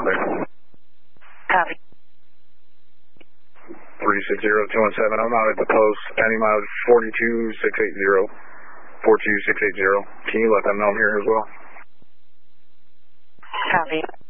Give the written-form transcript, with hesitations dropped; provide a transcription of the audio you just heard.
clear. Copy. 360217, I'm out at the post, pending mileage 42680. 42680. Can you let them know I'm here as well? Copy.